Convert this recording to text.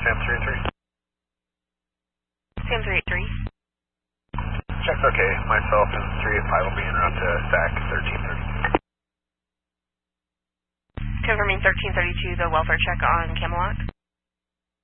Sam 383. Sam 383. Check's okay. Myself and 385 will be en route to SAC 1330. Confirming 1332, the welfare check on Camelot.